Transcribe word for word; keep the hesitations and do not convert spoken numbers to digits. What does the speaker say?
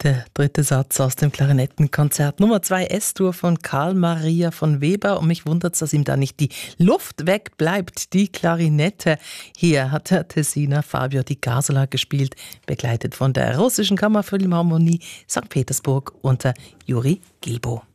Der dritte Satz aus dem Klarinettenkonzert Nummer zwei S-Dur von Karl Maria von Weber. Und mich wundert es, dass ihm da nicht die Luft wegbleibt, die Klarinette. Hier hat der Tessiner Fabio Di Casola gespielt, begleitet von der russischen Kammerphilharmonie Sankt Petersburg unter Juri Gilbo.